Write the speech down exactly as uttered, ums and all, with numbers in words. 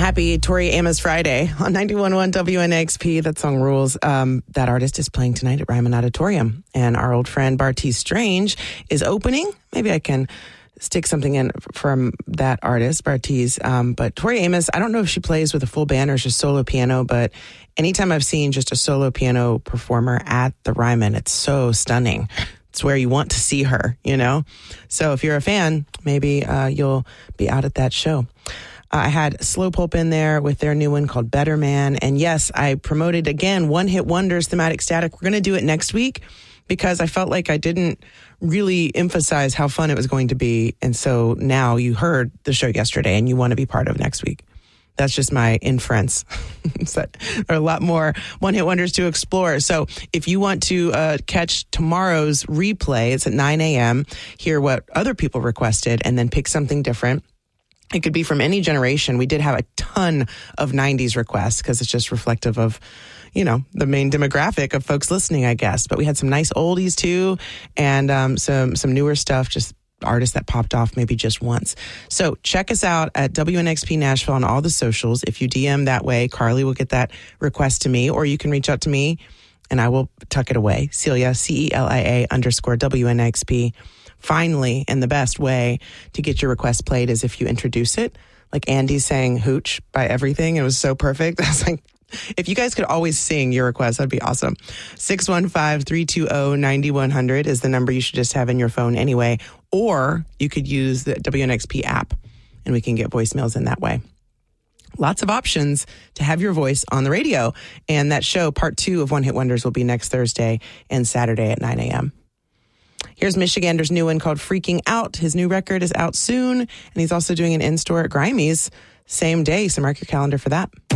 Happy Tori Amos Friday on ninety-one point one W N X P. That song rules. Um, that artist is playing tonight at Ryman Auditorium. And our old friend Bartees Strange is opening. Maybe I can stick something in from that artist, Bartees. Um, but Tori Amos, I don't know if she plays with a full band or just solo piano, but anytime I've seen just a solo piano performer at the Ryman, it's so stunning. It's where you want to see her, you know? So if you're a fan, maybe uh, you'll be out at that show. I had Slow Pulp in there with their new one called Better Man. And yes, I promoted again One Hit Wonders, Thematic Static. We're going to do it next week because I felt like I didn't really emphasize how fun it was going to be. And so now you heard the show yesterday and you want to be part of next week. That's just my inference. There are a lot more One Hit Wonders to explore. So if you want to uh, catch tomorrow's replay, it's at nine a.m., hear what other people requested, and then pick something different. It could be from any generation. We did have a ton of nineties requests because it's just reflective of, you know, the main demographic of folks listening, I guess. But we had some nice oldies too, and um, some some newer stuff, just artists that popped off maybe just once. So check us out at W N X P Nashville on all the socials. If you D M that way, Carly will get that request to me, or you can reach out to me and I will tuck it away. Celia, C E L I A underscore W N X P. Finally, and the best way to get your request played is if you introduce it. Like Andy sang Hooch by Everything. It was so perfect. I was like, if you guys could always sing your request, that'd be awesome. six one five, three two zero, nine one zero zero is the number you should just have in your phone anyway. Or you could use the W N X P app and we can get voicemails in that way. Lots of options to have your voice on the radio. And that show, part two of One Hit Wonders, will be next Thursday and Saturday at nine a.m. Here's Michigander's new one called Freaking Out. His new record is out soon, and he's also doing an in-store at Grimey's same day, so mark your calendar for that.